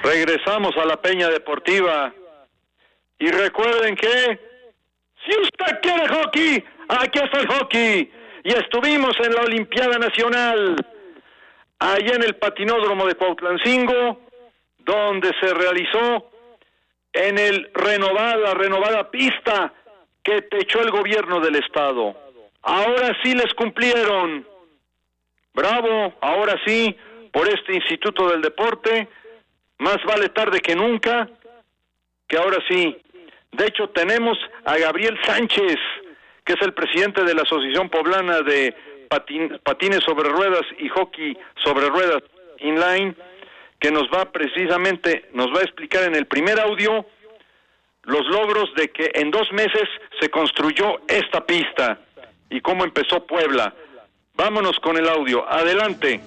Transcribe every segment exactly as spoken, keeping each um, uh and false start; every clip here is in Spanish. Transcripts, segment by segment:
Regresamos a la Peña Deportiva y recuerden que si usted quiere hockey, aquí está el hockey. Y estuvimos en la Olimpiada Nacional, allá en el patinódromo de Cuautlancingo, donde se realizó en el renovada, renovada pista que techó el gobierno del estado. Ahora sí les cumplieron. Bravo, ahora sí, por este Instituto del Deporte. Más vale tarde que nunca, que ahora sí. De hecho, tenemos a Gabriel Sánchez, que es el presidente de la Asociación Poblana de patin, Patines sobre Ruedas y Hockey sobre Ruedas Inline, que nos va precisamente, nos va a explicar en el primer audio los logros de que en dos meses se construyó esta pista y cómo empezó Puebla. Vámonos con el audio. Adelante.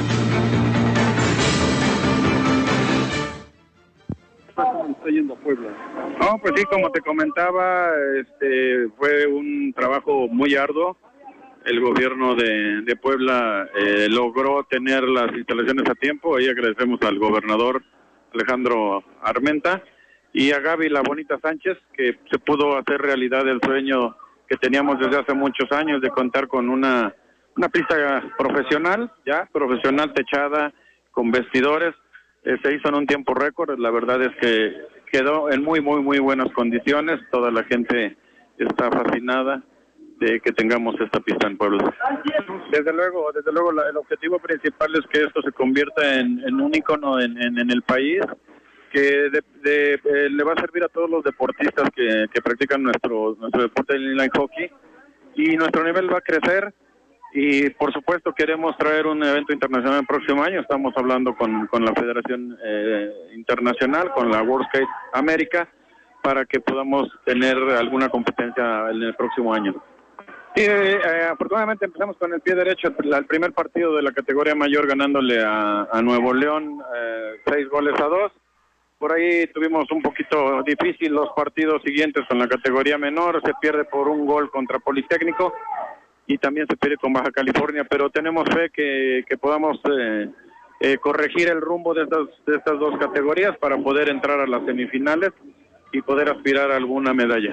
¿Cómo está yendo a Puebla? No, pues sí, como te comentaba, este fue un trabajo muy arduo. El gobierno de, de Puebla eh, logró tener las instalaciones a tiempo. Ahí agradecemos al gobernador Alejandro Armenta y a Gaby La Bonita Sánchez, que se pudo hacer realidad el sueño que teníamos desde hace muchos años de contar con una, una pista profesional, ya profesional, techada, con vestidores. Eh, se hizo en un tiempo récord. La verdad es que quedó en muy, muy, muy buenas condiciones. Toda la gente está fascinada de que tengamos esta pista en Puebla. Desde luego, desde luego, la, el objetivo principal es que esto se convierta en, en un ícono en, en, en el país, que de, de, eh, le va a servir a todos los deportistas que, que practican nuestro nuestro deporte del inline hockey, y nuestro nivel va a crecer. Y por supuesto queremos traer un evento internacional el próximo año. Estamos hablando con, con la Federación eh, Internacional, con la World Skate América, para que podamos tener alguna competencia en el próximo año. Sí, eh, afortunadamente empezamos con el pie derecho, el, el primer partido de la categoría mayor ganándole a, a Nuevo León eh, seis goles a dos. Por ahí tuvimos un poquito difícil los partidos siguientes con la categoría menor. Se pierde por un gol contra Politécnico y también se pierde con Baja California, pero tenemos fe que, que podamos eh, eh, corregir el rumbo de estas, de estas dos categorías para poder entrar a las semifinales y poder aspirar a alguna medalla.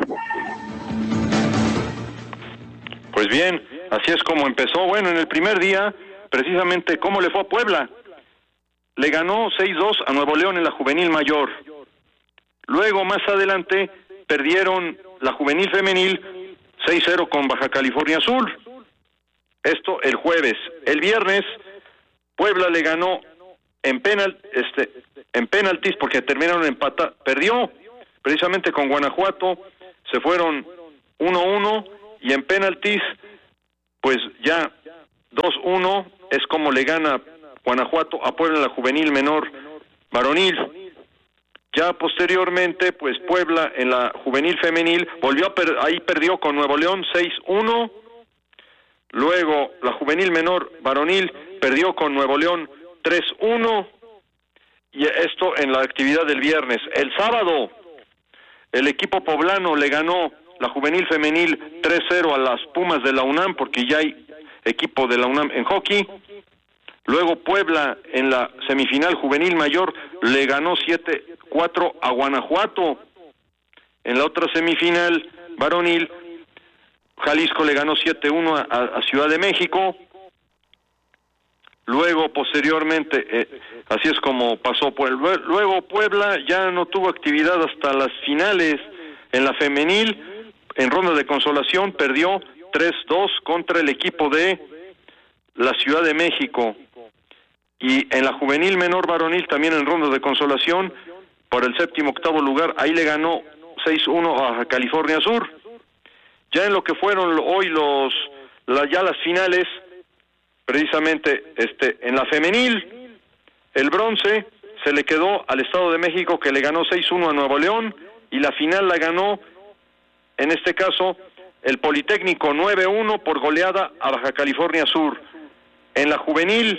Pues bien, así es como empezó. Bueno, en el primer día, precisamente, ¿cómo le fue a Puebla? Le ganó seis dos a Nuevo León en la juvenil mayor. Luego, más adelante, perdieron la juvenil femenil seis cero con Baja California Sur. Esto el jueves. El viernes, Puebla le ganó en penal, este, en penaltis, porque terminaron empatados. Perdió precisamente con Guanajuato. Se fueron uno uno y en penaltis, pues ya dos uno es como le gana Guanajuato a Puebla en la juvenil menor varonil. Ya posteriormente, pues Puebla en la juvenil femenil volvió a per- ahí perdió con Nuevo León seis uno. Luego la juvenil menor varonil perdió con Nuevo León tres uno. Y esto en la actividad del viernes. El sábado, el equipo poblano le ganó la juvenil femenil tres cero a las Pumas de la UNAM, porque ya hay equipo de la UNAM en hockey. Luego Puebla en la semifinal juvenil mayor le ganó siete cuatro a Guanajuato. En la otra semifinal varonil, Jalisco le ganó siete uno a, a Ciudad de México. Luego, posteriormente, eh, así es como pasó Puebla. Luego Puebla ya no tuvo actividad hasta las finales. En la femenil, en ronda de consolación, perdió tres dos contra el equipo de la Ciudad de México. Y en la juvenil menor varonil, también en ronda de consolación, por el séptimo octavo lugar, ahí le ganó seis uno a California Sur. Ya en lo que fueron hoy los la, ya las finales, precisamente este en la femenil, el bronce se le quedó al Estado de México, que le ganó seis uno a Nuevo León, y la final la ganó, en este caso, el Politécnico nueve uno por goleada a Baja California Sur. En la juvenil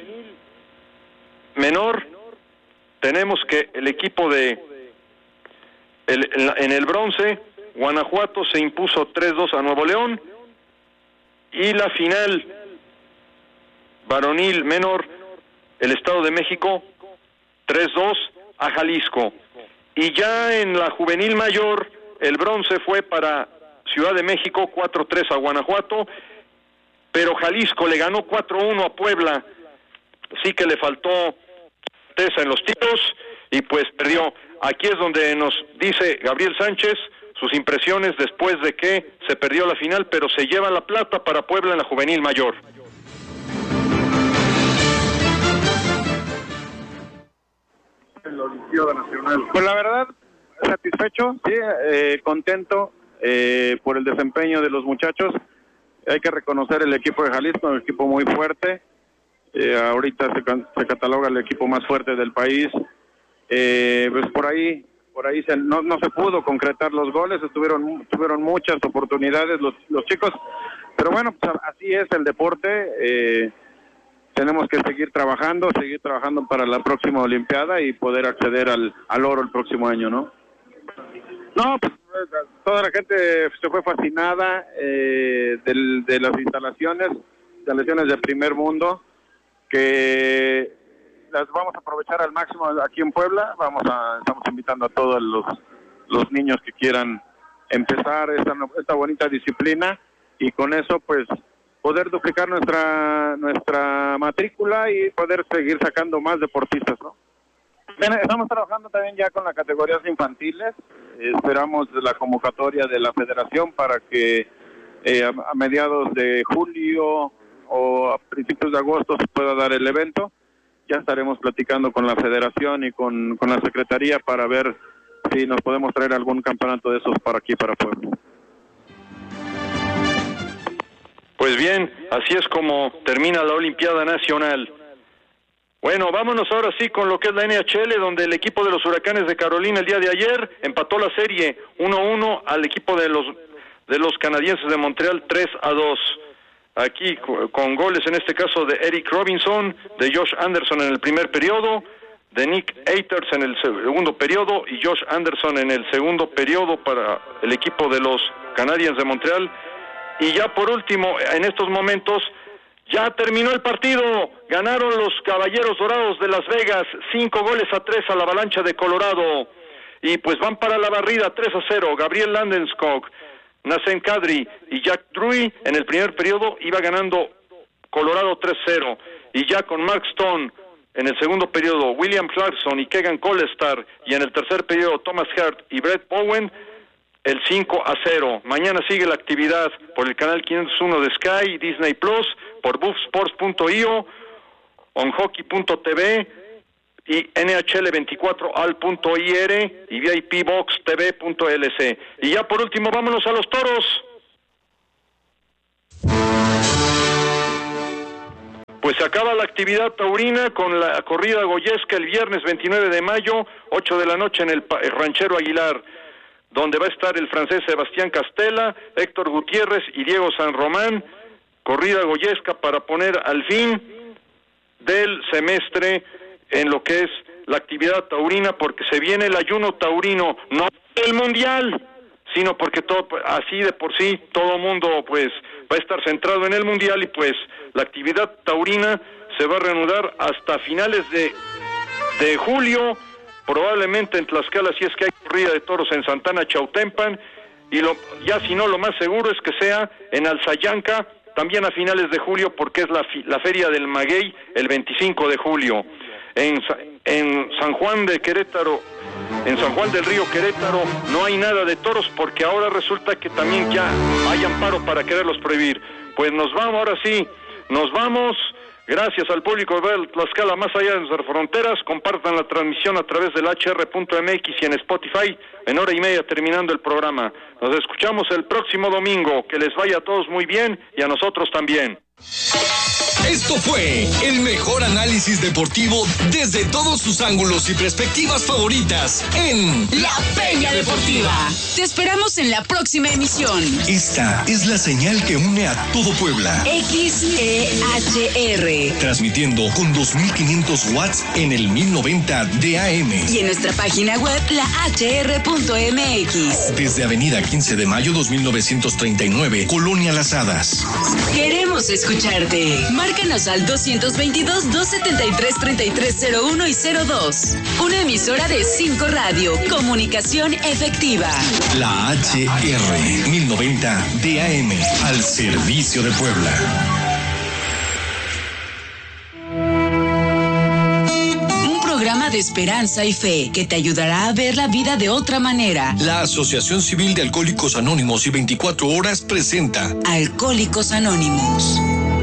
menor tenemos que el equipo de el, en, la, en el bronce, Guanajuato se impuso tres dos a Nuevo León, y la final varonil menor, el Estado de México tres dos a Jalisco. Y ya en la juvenil mayor, el bronce fue para Ciudad de México, cuatro tres a Guanajuato, pero Jalisco le ganó cuatro uno a Puebla, sí que le faltó certeza en los tiros y pues perdió. Aquí es donde nos dice Gabriel Sánchez sus impresiones después de que se perdió la final, pero se lleva la plata para Puebla en la juvenil mayor. El Olimpiada Nacional. Pues la verdad, satisfecho, sí, eh, contento eh, por el desempeño de los muchachos. Hay que reconocer el equipo de Jalisco, un equipo muy fuerte. Eh, ahorita se, se cataloga el equipo más fuerte del país. Eh, pues por ahí, por ahí se, no, no se pudo concretar los goles, estuvieron, tuvieron muchas oportunidades los, los chicos, pero bueno, pues así es el deporte. Eh, tenemos que seguir trabajando, seguir trabajando para la próxima Olimpiada y poder acceder al, al oro el próximo año, ¿no? No, pues toda la gente se fue fascinada eh, del, de las instalaciones, instalaciones de primer mundo, que las vamos a aprovechar al máximo aquí en Puebla. Vamos a, estamos invitando a todos los, los niños que quieran empezar esta, esta bonita disciplina y con eso pues poder duplicar nuestra nuestra matrícula y poder seguir sacando más deportistas, ¿no? Estamos trabajando también ya con las categorías infantiles. Esperamos la convocatoria de la federación para que eh, a, a mediados de julio o a principios de agosto se pueda dar el evento. Ya estaremos platicando con la federación y con, con la secretaría para ver si nos podemos traer algún campeonato de esos para aquí, para Puebla. Pues bien, así es como termina la Olimpiada Nacional. Bueno, vámonos ahora sí con lo que es la N H L, donde el equipo de los Huracanes de Carolina el día de ayer empató la serie uno uno al equipo de los de los canadienses de Montreal tres a dos. Aquí con goles en este caso de Eric Robinson, de Josh Anderson en el primer periodo, de Nick Eiters en el segundo periodo y Josh Anderson en el segundo periodo para el equipo de los Canadiens de Montreal. Y ya por último, en estos momentos, ya terminó el partido, ganaron los Caballeros Dorados de Las Vegas, cinco goles a tres a la Avalancha de Colorado, y pues van para la barrida tres a cero, Gabriel Landeskog, Nassim Kadri y Jack Drury en el primer periodo iba ganando Colorado tres cero, y ya con Mark Stone en el segundo periodo, William Clarkson y Keegan Kolestar, y en el tercer periodo Thomas Hart y Brett Bowen, el cinco a cero. Mañana sigue la actividad por el canal quinientos uno de Sky, Disney Plus, por buff sports punto i o, onhockey punto t v y N H L veinticuatro al punto i r y V I P box t v punto l c. Y ya por último, vámonos a los toros. Pues se acaba la actividad taurina con la corrida goyesca el viernes veintinueve de mayo, ocho de la noche en el Ranchero Aguilar, donde va a estar el francés Sebastián Castela, Héctor Gutiérrez y Diego San Román, corrida goyesca para poner al fin del semestre en lo que es la actividad taurina, porque se viene el ayuno taurino, no el mundial, sino porque todo así de por sí todo mundo pues va a estar centrado en el mundial y pues la actividad taurina se va a reanudar hasta finales de, de julio, probablemente en Tlaxcala si es que hay corrida de toros en Santana Chautempan, y lo, ya si no lo más seguro es que sea en Alzayanca también a finales de julio, porque es la, la feria del maguey el veinticinco de julio. En, en San Juan de Querétaro, en San Juan del Río Querétaro no hay nada de toros, porque ahora resulta que también ya hay amparo para quererlos prohibir. Pues nos vamos, ahora sí, nos vamos. Gracias al público de Tlaxcala, más allá de nuestras fronteras. Compartan la transmisión a través del H R punto M X y en Spotify en hora y media terminando el programa. Nos escuchamos el próximo domingo. Que les vaya a todos muy bien y a nosotros también. Esto fue el mejor análisis deportivo desde todos sus ángulos y perspectivas favoritas en La Peña Deportiva. Te esperamos en la próxima emisión. Esta es la señal que une a todo Puebla. X E H R. Transmitiendo con dos mil quinientos watts en el mil noventa de A M. Y en nuestra página web, la H R punto M X. Desde Avenida quince de mayo dos mil novecientos treinta y nueve, Colonia Las Hadas. Queremos escucharte. Márcanos al doscientos veintidós, doscientos setenta y tres, treinta y tres cero uno y cero dos. Una emisora de Cinco Radio. Comunicación efectiva. La H R mil noventa D A M al servicio de Puebla. De esperanza y fe que te ayudará a ver la vida de otra manera. La Asociación Civil de Alcohólicos Anónimos y veinticuatro horas presenta Alcohólicos Anónimos.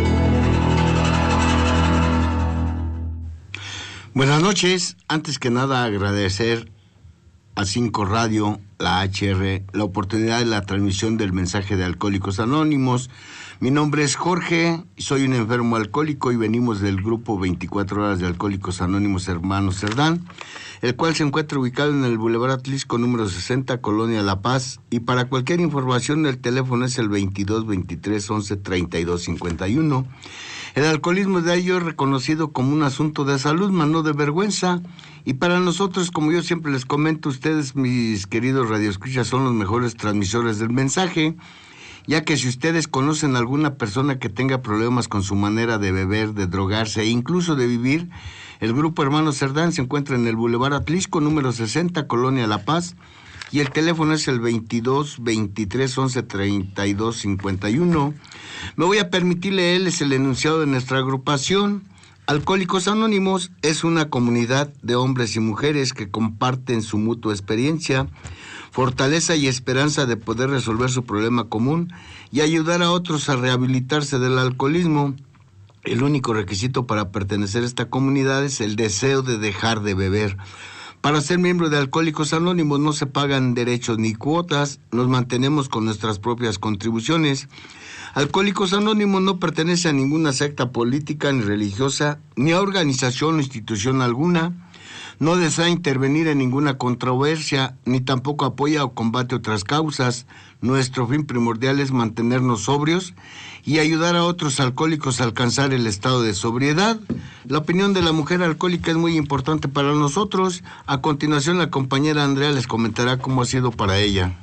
Buenas noches. Antes que nada agradecer a Cinco Radio, la H R, la oportunidad de la transmisión del mensaje de Alcohólicos Anónimos. Mi nombre es Jorge, soy un enfermo alcohólico y venimos del grupo veinticuatro horas de Alcohólicos Anónimos Hermanos Cerdán, el cual se encuentra ubicado en el Boulevard Atlisco número sesenta, Colonia La Paz, y para cualquier información el teléfono es el veintidós, veintitrés, once, treinta y dos, cincuenta y uno. El alcoholismo de ello es reconocido como un asunto de salud, mas no de vergüenza, y para nosotros, como yo siempre les comento, ustedes, mis queridos radioescuchas, son los mejores transmisores del mensaje, ya que si ustedes conocen a alguna persona que tenga problemas con su manera de beber, de drogarse e incluso de vivir, el Grupo Hermanos Cerdán se encuentra en el Boulevard Atlisco, número sesenta, Colonia La Paz, y el teléfono es el veintidós, veintitrés, once, treinta y dos, cincuenta y uno. Me voy a permitir leerles el enunciado de nuestra agrupación. Alcohólicos Anónimos es una comunidad de hombres y mujeres que comparten su mutua experiencia, fortaleza y esperanza de poder resolver su problema común y ayudar a otros a rehabilitarse del alcoholismo. El único requisito para pertenecer a esta comunidad es el deseo de dejar de beber. Para ser miembro de Alcohólicos Anónimos no se pagan derechos ni cuotas, nos mantenemos con nuestras propias contribuciones. Alcohólicos Anónimos no pertenece a ninguna secta política ni religiosa, ni a organización o institución alguna. No desea intervenir en ninguna controversia, ni tampoco apoya o combate otras causas. Nuestro fin primordial es mantenernos sobrios y ayudar a otros alcohólicos a alcanzar el estado de sobriedad. La opinión de la mujer alcohólica es muy importante para nosotros. A continuación, la compañera Andrea les comentará cómo ha sido para ella.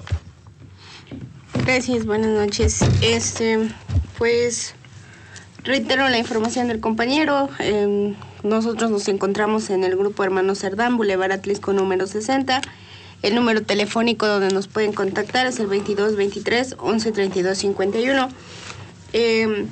Gracias, buenas noches. Este, pues, reitero la información del compañero. Eh, nosotros nos encontramos en el Grupo Hermanos Cerdán, Boulevard Atlisco número sesenta. El número telefónico donde nos pueden contactar es el veintidós, veintitrés, once, treinta y dos, cincuenta y uno. Eh,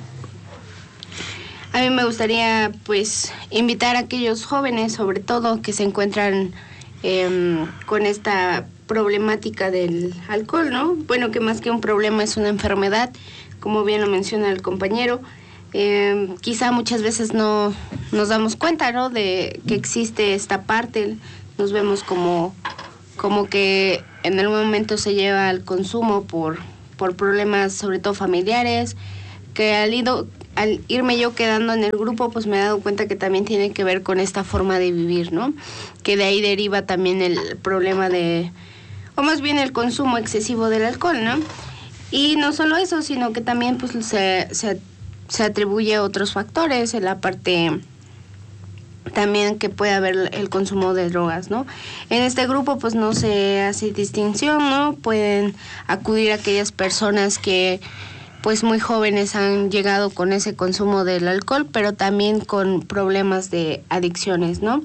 a mí me gustaría, pues, invitar a aquellos jóvenes, sobre todo, que se encuentran eh, con esta problemática del alcohol, ¿no? Bueno, que más que un problema es una enfermedad, como bien lo menciona el compañero. Eh, quizá muchas veces no nos damos cuenta, ¿no?, de que existe esta parte. Nos vemos como, como que en el momento se lleva al consumo por, por problemas, sobre todo familiares, que al, ido, al irme yo quedando en el grupo, pues me he dado cuenta que también tiene que ver con esta forma de vivir, ¿no? Que de ahí deriva también el problema de, o más bien el consumo excesivo del alcohol, ¿no? Y no solo eso, sino que también pues se, se, se atribuye a otros factores en la parte también que puede haber el consumo de drogas, ¿no? En este grupo pues no se hace distinción, ¿no? Pueden acudir a aquellas personas que pues muy jóvenes han llegado con ese consumo del alcohol, pero también con problemas de adicciones, ¿no?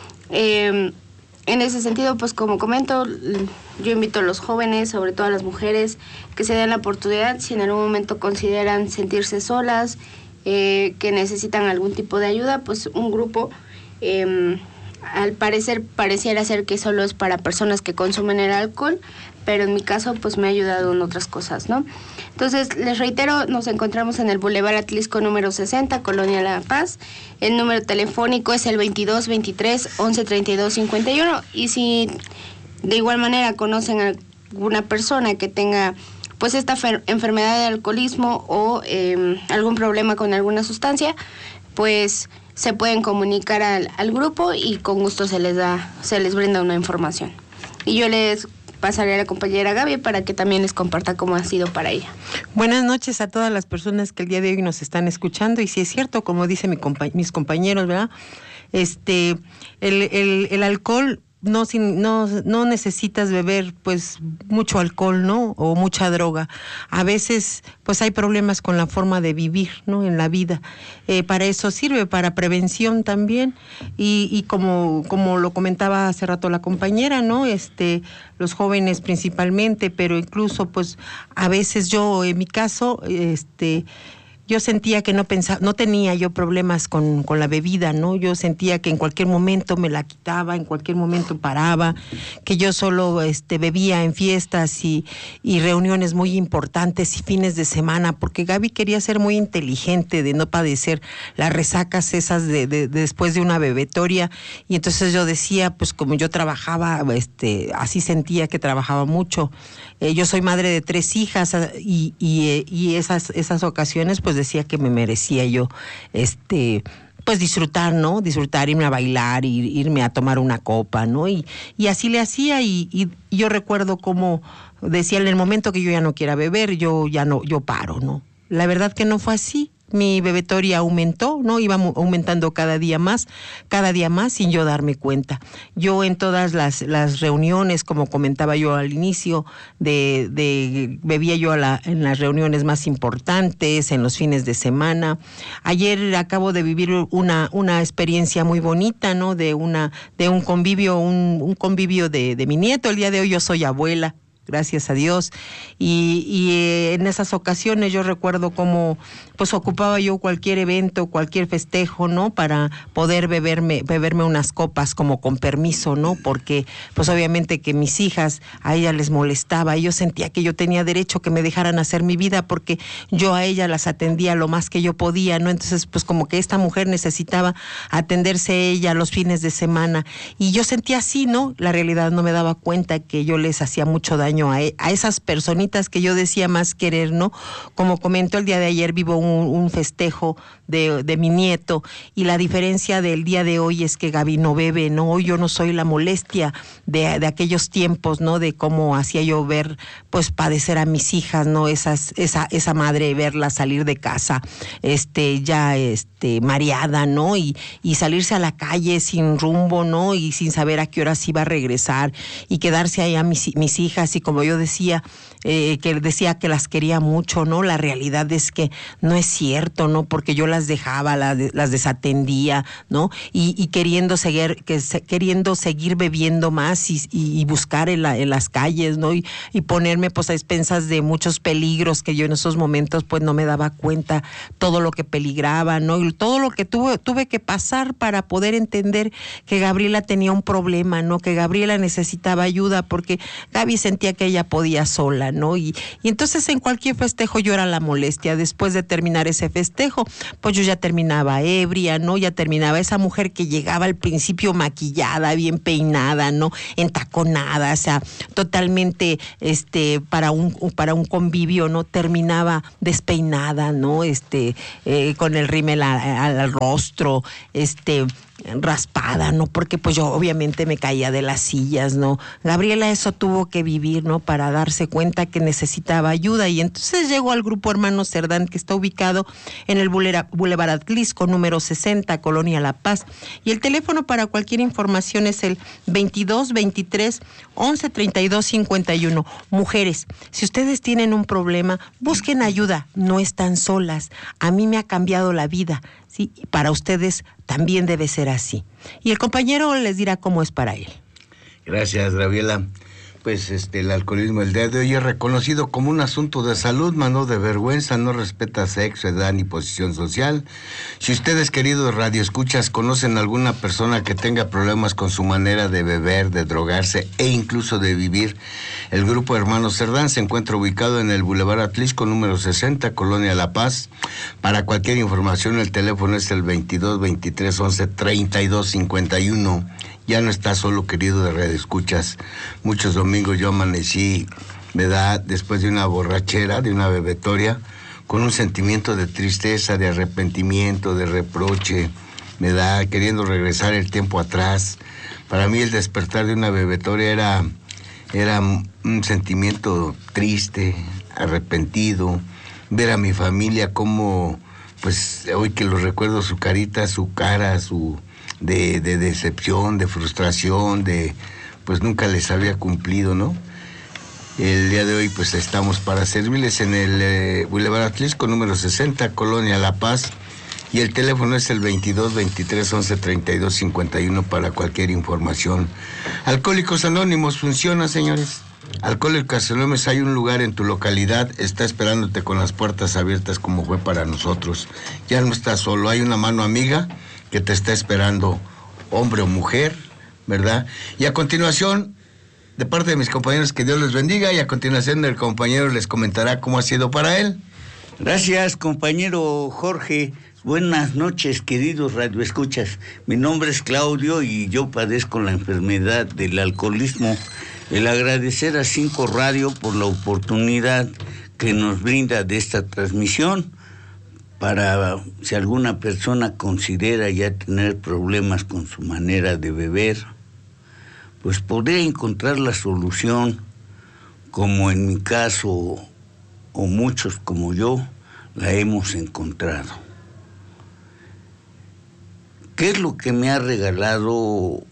Eh, en ese sentido, pues como comento, yo invito a los jóvenes, sobre todo a las mujeres, que se den la oportunidad, si en algún momento consideran sentirse solas, eh, que necesitan algún tipo de ayuda, pues un grupo, eh, al parecer pareciera ser que solo es para personas que consumen el alcohol, pero en mi caso pues me ha ayudado en otras cosas, ¿no? Entonces, les reitero, nos encontramos en el Boulevard Atlisco número sesenta, Colonia La Paz. El número telefónico es el veintidós, veintitrés, once, treinta y dos, cincuenta y uno. Y si de igual manera conocen a alguna persona que tenga pues esta fer- enfermedad de alcoholismo o eh, algún problema con alguna sustancia, pues se pueden comunicar al, al grupo y con gusto se les da, se les brinda una información. Y yo les pasaré a la compañera Gaby para que también les comparta cómo ha sido para ella. Buenas noches a todas las personas que el día de hoy nos están escuchando, y si es cierto, como dice mi compa- mis compañeros, ¿verdad? Este, el, el, el alcohol no, sin, no, no necesitas beber pues mucho alcohol, ¿no? O mucha droga. A veces pues hay problemas con la forma de vivir, ¿no? En la vida. Eh, para eso sirve, para prevención también. Y, y como, como lo comentaba hace rato la compañera, ¿no? Este, los jóvenes principalmente, pero incluso pues a veces yo, en mi caso, este... yo sentía que no pensaba, no tenía yo problemas con, con la bebida, ¿no? Yo sentía que en cualquier momento me la quitaba, en cualquier momento paraba, que yo solo este, bebía en fiestas y, y reuniones muy importantes y fines de semana, porque Gaby quería ser muy inteligente, de no padecer las resacas esas de, de, de después de una bebetoria. Y entonces yo decía, pues como yo trabajaba, este, así sentía que trabajaba mucho. Eh, yo soy madre de tres hijas y, y, y esas, esas ocasiones pues decía que me merecía yo este pues disfrutar, ¿no? Disfrutar, irme a bailar, ir, irme a tomar una copa, ¿no? Y, y así le hacía y, y yo recuerdo cómo decía, en el momento que yo ya no quiera beber, yo ya no, yo paro, ¿no? La verdad que no fue así. Mi bebetoria aumentó, ¿no? Iba aumentando cada día más, cada día más sin yo darme cuenta. Yo en todas las, las reuniones, como comentaba yo al inicio, de, de bebía yo a la, en las reuniones más importantes, en los fines de semana. Ayer acabo de vivir una, una experiencia muy bonita, ¿no? De una, de un convivio, un, un convivio de, de mi nieto. El día de hoy yo soy abuela. Gracias a Dios. Y, y en esas ocasiones yo recuerdo cómo pues ocupaba yo cualquier evento, cualquier festejo, ¿no? Para poder beberme, beberme unas copas como con permiso, ¿no? Porque pues obviamente que mis hijas, a ellas les molestaba, y yo sentía que yo tenía derecho que me dejaran hacer mi vida porque yo a ellas las atendía lo más que yo podía, ¿no? Entonces pues como que esta mujer necesitaba atenderse ella los fines de semana. Y yo sentía así, ¿no? La realidad no me daba cuenta que yo les hacía mucho daño A, a esas personitas que yo decía más querer, ¿no? Como comentó el día de ayer, vivo un, un festejo de, de mi nieto, y la diferencia del día de hoy es que Gaby no bebe, ¿no? Hoy yo no soy la molestia de, de aquellos tiempos, ¿no? De cómo hacía yo ver, pues, padecer a mis hijas, ¿no? Esas, esa, esa madre, verla salir de casa, este, ya, este, mareada, ¿no? Y, y salirse a la calle sin rumbo, ¿no? Y sin saber a qué horas iba a regresar, y quedarse ahí a mis, mis hijas, y como yo decía, eh, que decía que las quería mucho, ¿no? La realidad es que no es cierto, ¿no? Porque yo las dejaba, las, las desatendía, ¿no? Y, y queriendo seguir, que se, queriendo seguir bebiendo más y, y buscar en, la, en las calles, ¿no? Y, y ponerme pues a expensas de muchos peligros que yo en esos momentos pues no me daba cuenta todo lo que peligraba, ¿no? Y todo lo que tuve, tuve que pasar para poder entender que Gabriela tenía un problema, ¿no? Que Gabriela necesitaba ayuda, porque Gaby sentía que ella podía sola, ¿no? Y, y entonces en cualquier festejo yo era la molestia. Después de terminar ese festejo, pues yo ya terminaba ebria, ¿no? Ya terminaba esa mujer que llegaba al principio maquillada, bien peinada, ¿no? Entaconada, o sea, totalmente, este, para un, para un convivio, ¿no? Terminaba despeinada, ¿no? Este, eh, con el rímel al, al rostro, este, raspada, ¿no? Porque pues yo obviamente me caía de las sillas, ¿no? Gabriela eso tuvo que vivir, ¿no? Para darse cuenta que necesitaba ayuda, y entonces llegó al Grupo Hermanos Cerdán, que está ubicado en el Boulevard Atlisco, número sesenta, Colonia La Paz, y el teléfono para cualquier información es el veintidós veintitrés once treinta y dos cincuenta y uno. Mujeres, si ustedes tienen un problema, busquen ayuda, no están solas. A mí me ha cambiado la vida, ¿sí? Y para ustedes también debe ser así. Y el compañero les dirá cómo es para él. Gracias, Gabriela. Pues este, el alcoholismo el día de hoy es reconocido como un asunto de salud, más no de vergüenza, no respeta sexo, edad ni posición social. Si ustedes, queridos radioescuchas, conocen alguna persona que tenga problemas con su manera de beber, de drogarse e incluso de vivir, el Grupo Hermanos Cerdán se encuentra ubicado en el Boulevard Atlisco, número sesenta, Colonia La Paz. Para cualquier información, el teléfono es el veintidós veintitrés once treinta y dos cincuenta y uno. Ya no está solo, querido de radioescuchas. Muchos domingos yo amanecí, ¿verdad?, después de una borrachera, de una bebetoria, con un sentimiento de tristeza, de arrepentimiento, de reproche, ¿verdad?, queriendo regresar el tiempo atrás. Para mí el despertar de una bebetoria era, era un sentimiento triste, arrepentido, ver a mi familia como, pues hoy que lo recuerdo, su carita, su cara, su... de, de decepción, de frustración, de pues nunca les había cumplido, ¿no? El día de hoy pues estamos para servirles en el eh, Boulevard Atlisco número sesenta, Colonia La Paz, y el teléfono es el veintidós veintitrés once treinta y dos cincuenta y uno para cualquier información. Alcohólicos Anónimos funciona, señores. Alcohólicos Anónimos, hay un lugar en tu localidad, está esperándote con las puertas abiertas como fue para nosotros. Ya no estás solo, hay una mano amiga que te está esperando, hombre o mujer, ¿verdad? Y a continuación, de parte de mis compañeros, que Dios les bendiga, y a continuación el compañero les comentará cómo ha sido para él. Gracias, compañero Jorge. Buenas noches, queridos radioescuchas. Mi nombre es Claudio y yo padezco la enfermedad del alcoholismo. El agradecer a Cinco Radio por la oportunidad que nos brinda de esta transmisión para, si alguna persona considera ya tener problemas con su manera de beber, pues podría encontrar la solución, como en mi caso, o muchos como yo, la hemos encontrado. ¿Qué es lo que me ha regalado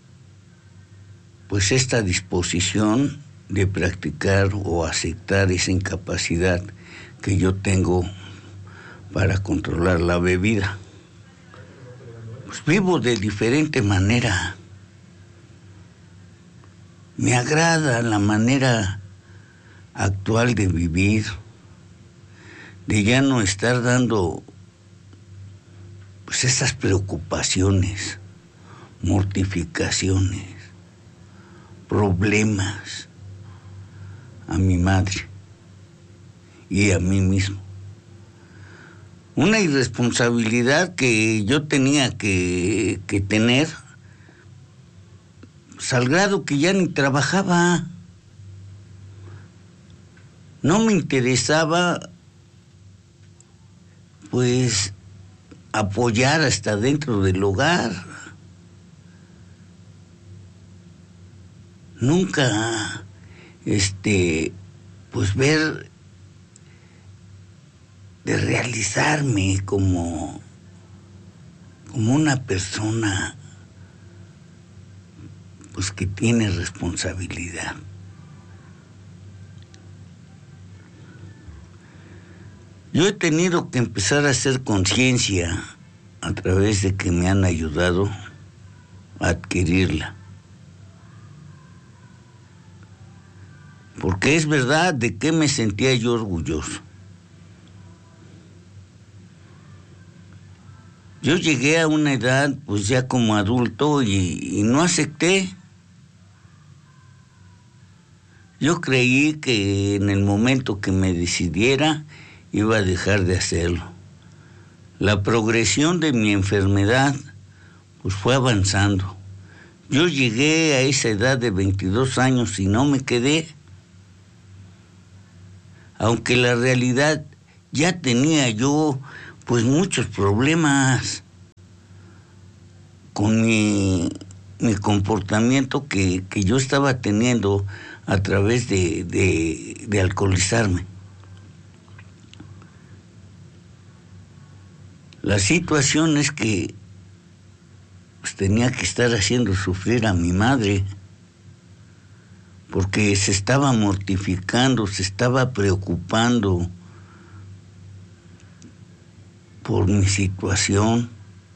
pues esta disposición de practicar o aceptar esa incapacidad que yo tengo para controlar la bebida? Pues vivo de diferente manera. Me agrada la manera actual de vivir, de ya no estar dando pues esas preocupaciones, mortificaciones, problemas a mi madre y a mí mismo. Una irresponsabilidad que yo tenía que, que tener, pues al grado que ya ni trabajaba. No me interesaba, pues, apoyar hasta dentro del hogar. Nunca, este, pues ver, de realizarme como, como una persona, pues que tiene responsabilidad. Yo he tenido que empezar a hacer conciencia a través de que me han ayudado a adquirirla. Porque es verdad de que me sentía yo orgulloso. Yo llegué a una edad, pues ya como adulto, y, y no acepté. Yo creí que en el momento que me decidiera, iba a dejar de hacerlo. La progresión de mi enfermedad, pues fue avanzando. Yo llegué a esa edad de veintidós años y no me quedé. Aunque la realidad ya tenía yo pues muchos problemas con mi, mi comportamiento que, que yo estaba teniendo a través de, de, de alcoholizarme. La situación es que pues, tenía que estar haciendo sufrir a mi madre, porque se estaba mortificando, se estaba preocupando por mi situación.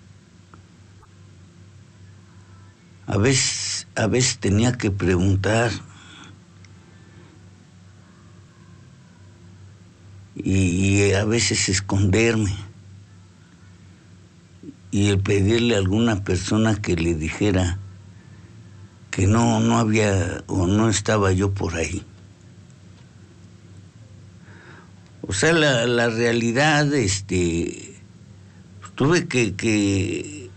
A veces, a veces tenía que preguntar y, y a veces esconderme y el pedirle a alguna persona que le dijera que no, no había o no estaba yo por ahí. O sea, la, la realidad, este, tuve que, que,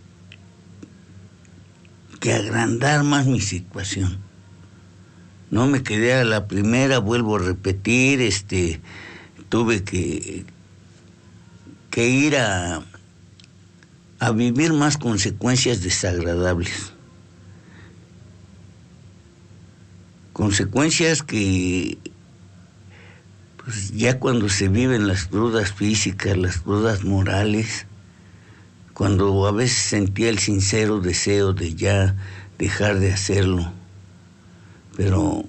que agrandar más mi situación. No me quedé a la primera, vuelvo a repetir, este, tuve que, que ir a, a vivir más consecuencias desagradables. Consecuencias que, pues ya cuando se viven las crudas físicas, las crudas morales, cuando a veces sentía el sincero deseo de ya dejar de hacerlo, pero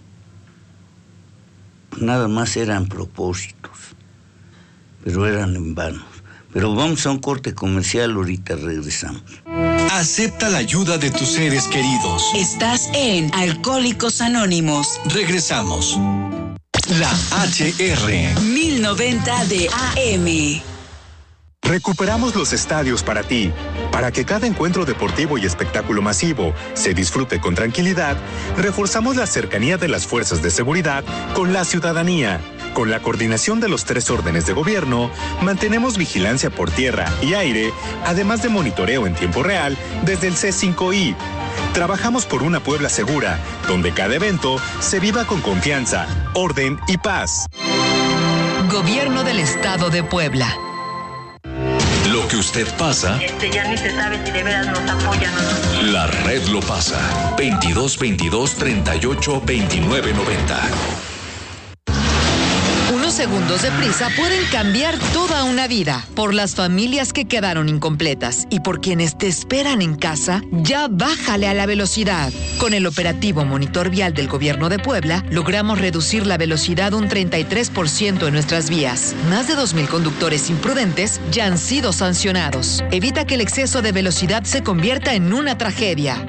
nada más eran propósitos, pero eran en vano. Pero vamos a un corte comercial, ahorita regresamos. Acepta la ayuda de tus seres queridos. Estás en Alcohólicos Anónimos. Regresamos. La H R mil noventa de A M. Recuperamos los estadios para ti. Para que cada encuentro deportivo y espectáculo masivo se disfrute con tranquilidad, reforzamos la cercanía de las fuerzas de seguridad con la ciudadanía. Con la coordinación de los tres órdenes de gobierno, mantenemos vigilancia por tierra y aire, además de monitoreo en tiempo real desde el C cinco I. Trabajamos por una Puebla segura, donde cada evento se viva con confianza, orden y paz. Gobierno del Estado de Puebla. Lo que usted pasa, Este ya ni se sabe si de veras nos apoyan o no. la red lo pasa. veintidós veintidós treinta y ocho veintinueve noventa. Unos segundos de prisa pueden cambiar toda una vida. Por las familias que quedaron incompletas y por quienes te esperan en casa, ya bájale a la velocidad. Con el operativo Monitor Vial del Gobierno de Puebla, logramos reducir la velocidad un treinta y tres por ciento en nuestras vías. Más de dos mil conductores imprudentes ya han sido sancionados. Evita que el exceso de velocidad se convierta en una tragedia.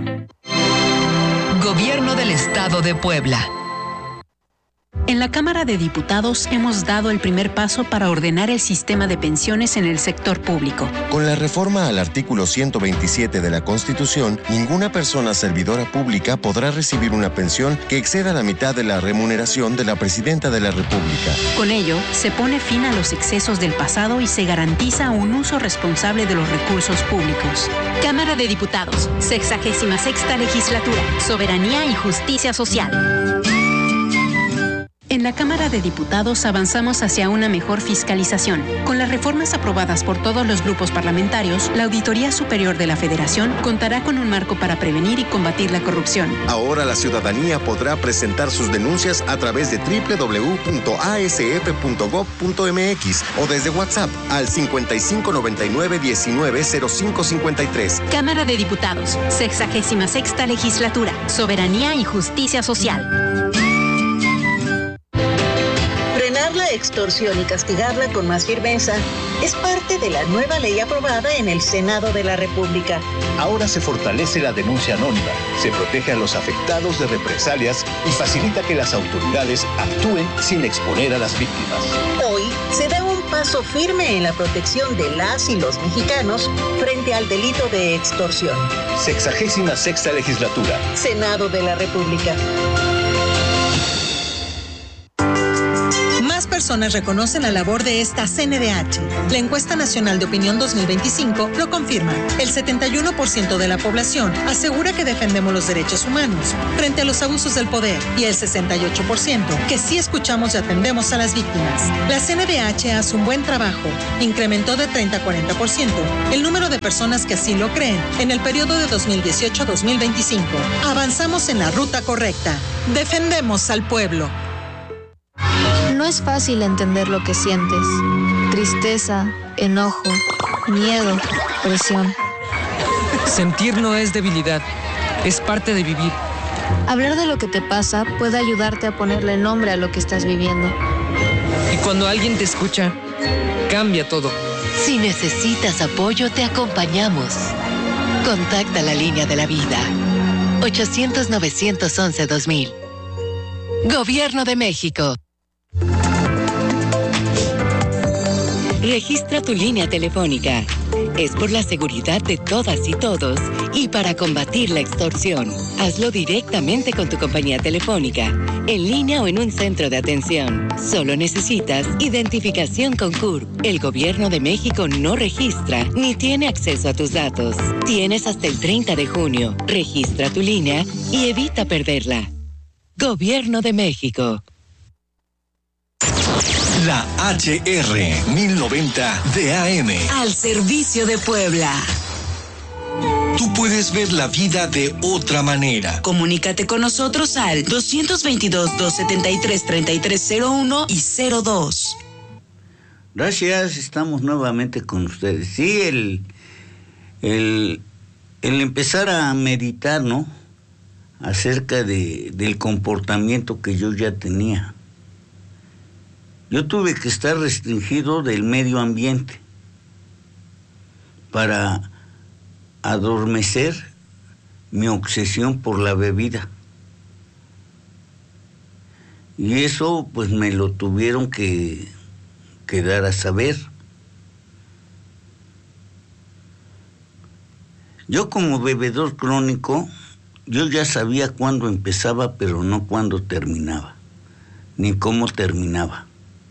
Gobierno del Estado de Puebla. En la Cámara de Diputados hemos dado el primer paso para ordenar el sistema de pensiones en el sector público. Con la reforma al artículo ciento veintisiete de la Constitución, ninguna persona servidora pública podrá recibir una pensión que exceda la mitad de la remuneración de la Presidenta de la República. Con ello, se pone fin a los excesos del pasado y se garantiza un uso responsable de los recursos públicos. Cámara de Diputados, sexagésima sexta legislatura, soberanía y justicia social. En la Cámara de Diputados avanzamos hacia una mejor fiscalización. Con las reformas aprobadas por todos los grupos parlamentarios, la Auditoría Superior de la Federación contará con un marco para prevenir y combatir la corrupción. Ahora la ciudadanía podrá presentar sus denuncias a través de doble u doble u doble u punto a s f punto gob punto m x o desde WhatsApp al cincuenta y cinco noventa y nueve diecinueve cero cinco cincuenta y tres. Cámara de Diputados, sexagésima sexta legislatura, soberanía y justicia social. Frenar la extorsión y castigarla con más firmeza es parte de la nueva ley aprobada en el Senado de la República. Ahora se fortalece la denuncia anónima, se protege a los afectados de represalias y facilita que las autoridades actúen sin exponer a las víctimas. Hoy se da un paso firme en la protección de las y los mexicanos frente al delito de extorsión. Sexagésima sexta legislatura. Senado de la República. Personas reconocen la labor de esta C N D H. La encuesta nacional de opinión dos mil veinticinco lo confirma. El setenta y uno por ciento de la población asegura que defendemos los derechos humanos frente a los abusos del poder y el sesenta y ocho por ciento que sí escuchamos y atendemos a las víctimas. La C N D H hace un buen trabajo. Incrementó de treinta a cuarenta por ciento el número de personas que así lo creen en el periodo de dos mil dieciocho a dos mil veinticinco. Avanzamos en la ruta correcta. Defendemos al pueblo. No es fácil entender lo que sientes. Tristeza, enojo, miedo, presión. Sentir no es debilidad, es parte de vivir. Hablar de lo que te pasa puede ayudarte a ponerle nombre a lo que estás viviendo. Y cuando alguien te escucha, cambia todo. Si necesitas apoyo, te acompañamos. Contacta la línea de la vida. ochocientos novecientos once dos mil. Gobierno de México. Registra tu línea telefónica. Es por la seguridad de todas y todos y para combatir la extorsión. Hazlo directamente con tu compañía telefónica, en línea o en un centro de atención. Solo necesitas identificación con C U R P. El Gobierno de México no registra ni tiene acceso a tus datos. Tienes hasta el treinta de junio. Registra tu línea y evita perderla. Gobierno de México. La H R mil noventa de A M. Al servicio de Puebla. Tú puedes ver la vida de otra manera. Comunícate con nosotros al dos veintidós, doscientos setenta y tres, treinta y tres cero uno y cero dos. Gracias, estamos nuevamente con ustedes. Sí, el, el, el empezar a meditar, ¿no? Acerca de, del comportamiento que yo ya tenía. Yo tuve que estar restringido del medio ambiente para adormecer mi obsesión por la bebida. Y eso pues me lo tuvieron que, que dar a saber. Yo como bebedor crónico, yo ya sabía cuándo empezaba, pero no cuándo terminaba, ni cómo terminaba.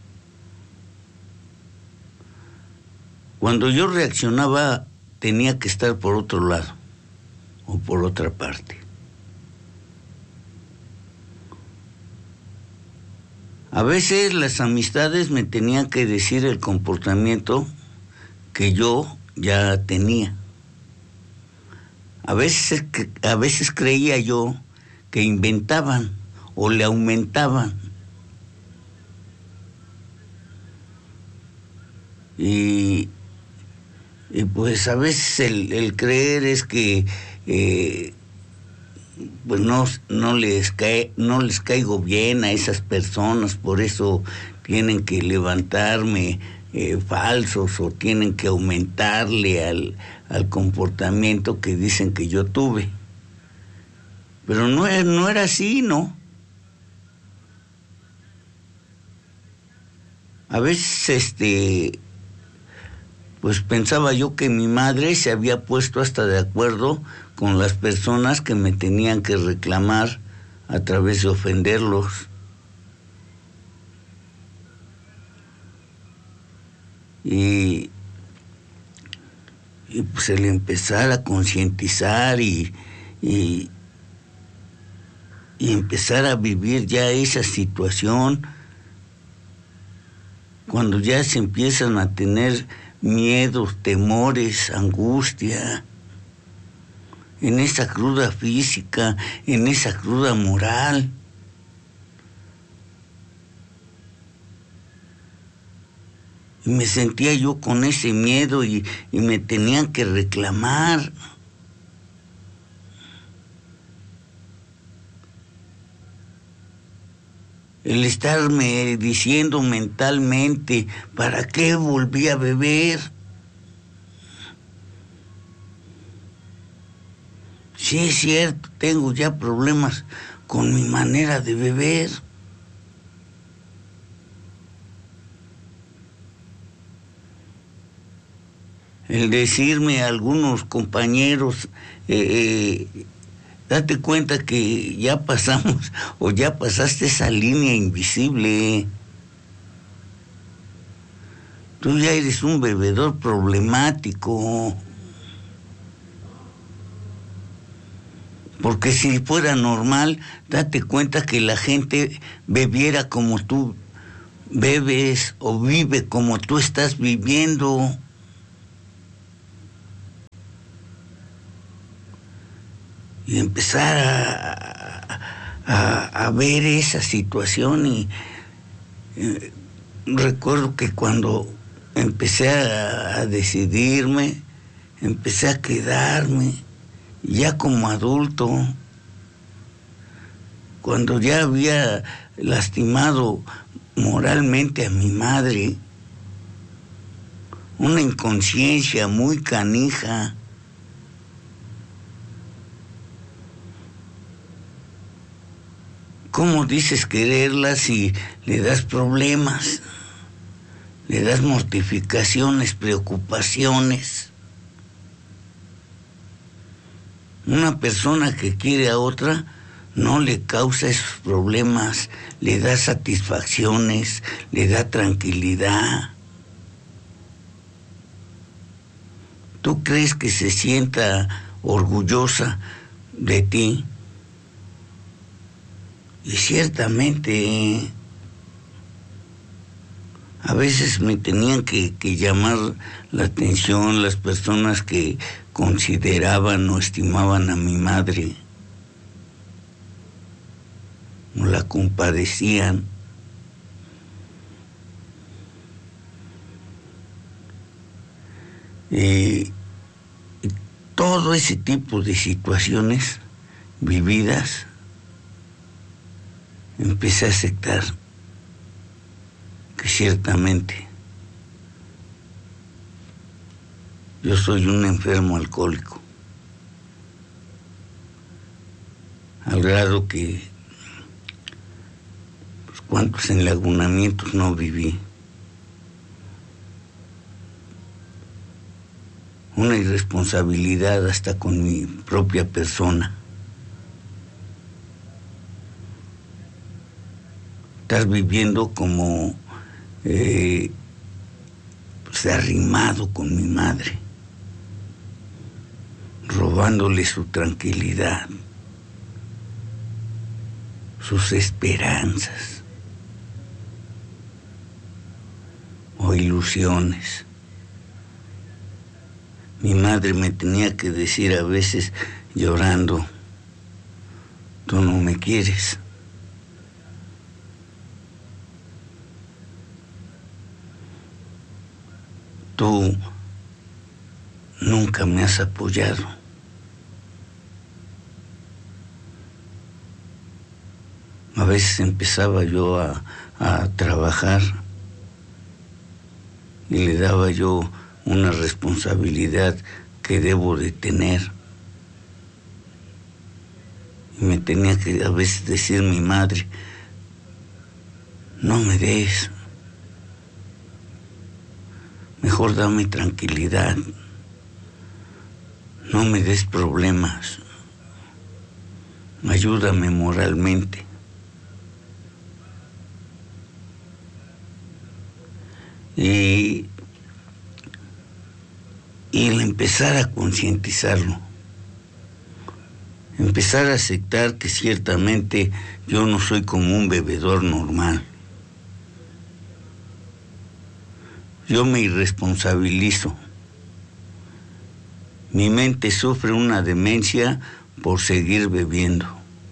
Cuando yo reaccionaba, tenía que estar por otro lado o por otra parte. A veces las amistades me tenían que decir el comportamiento que yo ya tenía. A veces, a veces creía yo que inventaban o le aumentaban. Y, y pues a veces el, el creer es que eh, pues no, no, les cae, no les caigo bien a esas personas, por eso tienen que levantarme eh, falsos o tienen que aumentarle al, al comportamiento que dicen que yo tuve. Pero no, no era así, ¿no? A veces, este, pues pensaba yo que mi madre se había puesto hasta de acuerdo con las personas que me tenían que reclamar a través de ofenderlos. Y, y pues el empezar a concientizar y, y, y empezar a vivir ya esa situación, cuando ya se empiezan a tener miedos, temores, angustia, en esa cruda física, en esa cruda moral. Y me sentía yo con ese miedo y, y me tenían que reclamar. El estarme diciendo mentalmente, ¿para qué volví a beber? Sí, es cierto, tengo ya problemas con mi manera de beber. El decirme a algunos compañeros, eh, eh, date cuenta que ya pasamos o ya pasaste esa línea invisible. Tú ya eres un bebedor problemático. Porque si fuera normal, date cuenta que la gente bebiera como tú bebes o vive como tú estás viviendo. Y empezar a, a, a ver esa situación y eh, recuerdo que cuando empecé a, a decidirme, empecé a quedarme, ya como adulto, cuando ya había lastimado moralmente a mi madre, una inconsciencia muy canija. ¿Cómo dices quererla si le das problemas? Le das mortificaciones, preocupaciones. Una persona que quiere a otra no le causa esos problemas, le da satisfacciones, le da tranquilidad. ¿Tú crees que se sienta orgullosa de ti? Y ciertamente a veces me tenían que, que llamar la atención las personas que consideraban o estimaban a mi madre, o la compadecían. Y, y todo ese tipo de situaciones vividas, empecé a aceptar que ciertamente yo soy un enfermo alcohólico, al grado que pues, cuántos enlagunamientos no viví. Una irresponsabilidad hasta con mi propia persona. Estar viviendo como eh, pues, arrimado con mi madre, robándole su tranquilidad, sus esperanzas o ilusiones. Mi madre me tenía que decir a veces llorando, tú no me quieres. Tú nunca me has apoyado. A veces empezaba yo a, a trabajar y le daba yo una responsabilidad que debo de tener. Y me tenía que a veces decir mi madre, no me des, mejor dame tranquilidad, no me des problemas, ayúdame moralmente. Y Y el empezar a concientizarlo, empezar a aceptar que ciertamente yo no soy como un bebedor normal. Yo me irresponsabilizo. Mi mente sufre una demencia por seguir bebiendo.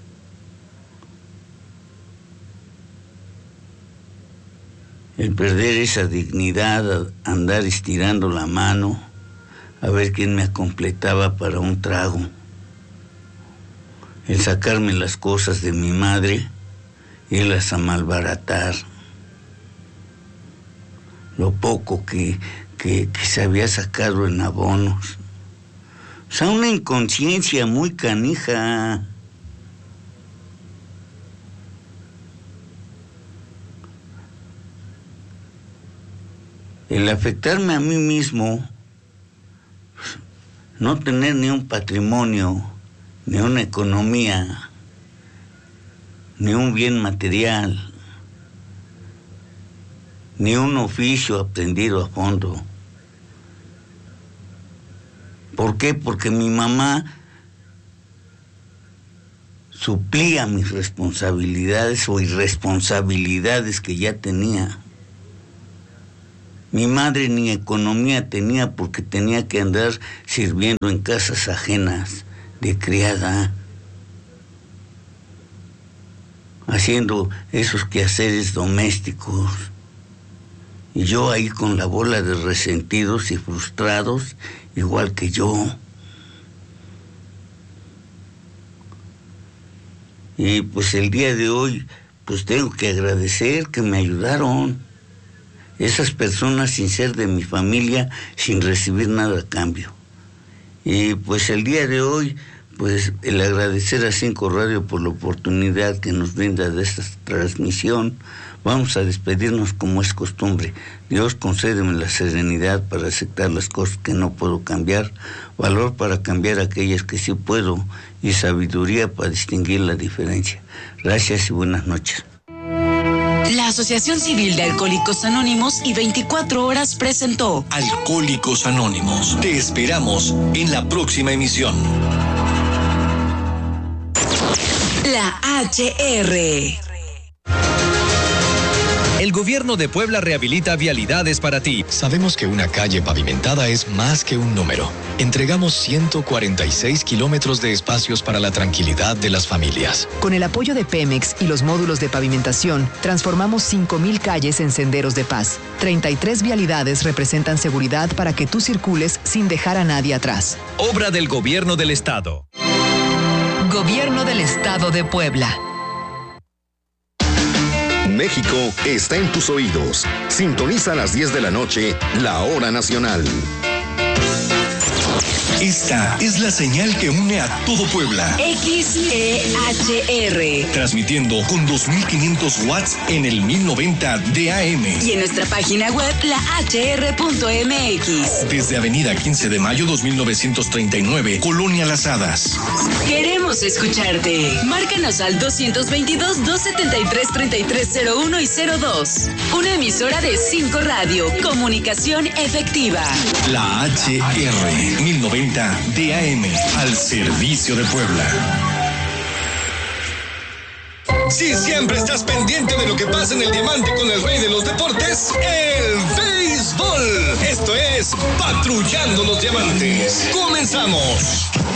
El perder esa dignidad, andar estirando la mano, a ver quién me completaba para un trago. El sacarme las cosas de mi madre, irlas a malbaratar. Lo poco que, que, que se había sacado en abonos. O sea, una inconsciencia muy canija. El afectarme a mí mismo, no tener ni un patrimonio, ni una economía, ni un bien material, ni un oficio aprendido a fondo. ¿Por qué? Porque mi mamá suplía mis responsabilidades o irresponsabilidades que ya tenía. Mi madre ni economía tenía porque tenía que andar sirviendo en casas ajenas de criada, haciendo esos quehaceres domésticos. Y yo ahí con la bola de resentidos y frustrados, igual que yo. Y pues el día de hoy, pues tengo que agradecer que me ayudaron. Esas personas sin ser de mi familia, sin recibir nada a cambio. Y pues el día de hoy, pues el agradecer a Cinco Radio por la oportunidad que nos brinda de esta transmisión. Vamos a despedirnos como es costumbre. Dios, concédeme la serenidad para aceptar las cosas que no puedo cambiar, valor para cambiar aquellas que sí puedo y sabiduría para distinguir la diferencia. Gracias y buenas noches. La Asociación Civil de Alcohólicos Anónimos y veinticuatro horas presentó Alcohólicos Anónimos. Te esperamos en la próxima emisión. La H R. El gobierno de Puebla rehabilita vialidades para ti. Sabemos que una calle pavimentada es más que un número. Entregamos ciento cuarenta y seis kilómetros de espacios para la tranquilidad de las familias. Con el apoyo de Pemex y los módulos de pavimentación, transformamos cinco mil calles en senderos de paz. treinta y tres vialidades representan seguridad para que tú circules sin dejar a nadie atrás. Obra del Gobierno del Estado. Gobierno del Estado de Puebla. México está en tus oídos. Sintoniza a las diez de la noche, la hora nacional. Esta es la señal que une a todo Puebla. X E H R. Transmitiendo con dos mil quinientos watts en el mil noventa de A M. Y en nuestra página web, la h r punto m x. Desde Avenida quince de mayo dos mil novecientos treinta y nueve, Colonia Las Hadas. Queremos escucharte. Márcanos al doscientos veintidós, doscientos setenta y tres, treinta y tres cero uno y cero dos. Una emisora de cinco Radio. Comunicación efectiva. La H R mil noventa de A M, al servicio de Puebla. Si siempre estás pendiente de lo que pasa en el diamante con el rey de los deportes, el béisbol. Esto es Patrullando los Diamantes. ¡Comenzamos!